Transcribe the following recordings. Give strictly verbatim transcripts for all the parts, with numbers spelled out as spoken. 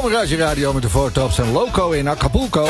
Zomerhuisje Radio met de Four Tops en Loco in Acapulco.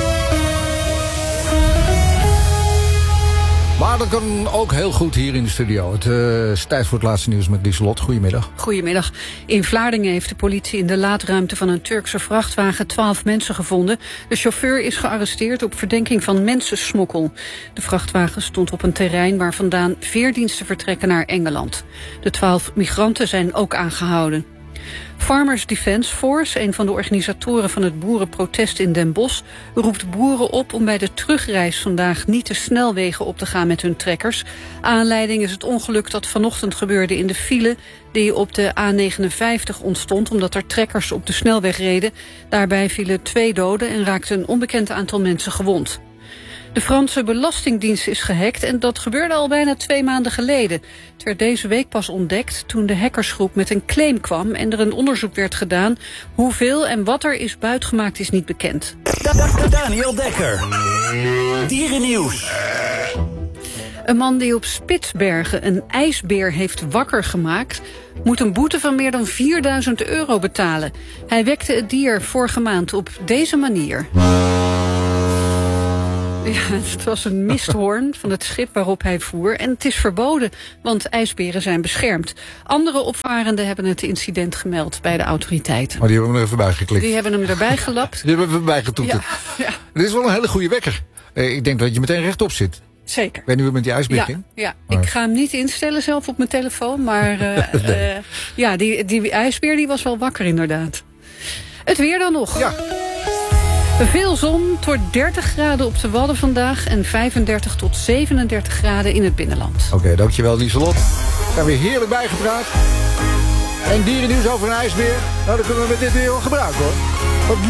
Maar dat kan ook heel goed hier in de studio. Het uh, is tijd voor het laatste nieuws met Lieselot. Goedemiddag. Goedemiddag. In Vlaardingen heeft de politie in de laadruimte van een Turkse vrachtwagen twaalf mensen gevonden. De chauffeur is gearresteerd op verdenking van mensensmokkel. De vrachtwagen stond op een terrein waar vandaan veerdiensten vertrekken naar Engeland. De twaalf migranten zijn ook aangehouden. Farmers Defence Force, een van de organisatoren van het boerenprotest in Den Bosch, roept boeren op om bij de terugreis vandaag niet de snelwegen op te gaan met hun trekkers. Aanleiding is het ongeluk dat vanochtend gebeurde in de file die op de A negenenvijftig ontstond omdat er trekkers op de snelweg reden. Daarbij vielen twee doden en raakten een onbekend aantal mensen gewond. De Franse Belastingdienst is gehackt en dat gebeurde al bijna twee maanden geleden. Het werd deze week pas ontdekt toen de hackersgroep met een claim kwam en er een onderzoek werd gedaan. Hoeveel en wat er is buitgemaakt is niet bekend. Daniel Dekker, dierennieuws. Een man die op Spitsbergen een ijsbeer heeft wakker gemaakt, moet een boete van meer dan vierduizend euro betalen. Hij wekte het dier vorige maand op deze manier. Ja, het was een misthoorn van het schip waarop hij voer. En het is verboden, want ijsberen zijn beschermd. Andere opvarenden hebben het incident gemeld bij de autoriteiten. Maar die hebben hem er even bij geklikt. Die hebben hem erbij gelapt. Die hebben hem erbij getoeterd. Ja, ja. Dit is wel een hele goede wekker. Ik denk dat je meteen rechtop zit. Zeker. Ik weet niet hoe met die ijsbeer ja, ging. ja, ik ga hem niet instellen zelf op mijn telefoon. Maar uh, nee. uh, ja, die, die ijsbeer die was wel wakker inderdaad. Het weer dan nog. Ja. Veel zon, tot dertig graden op de Wadden vandaag en vijfendertig tot zevenendertig graden in het binnenland. Oké, okay, dankjewel Lieselot. We zijn weer heerlijk bijgepraat. En dierennieuws over een ijsbeer, nou, dat kunnen we met dit weer wel gebruiken hoor. Wat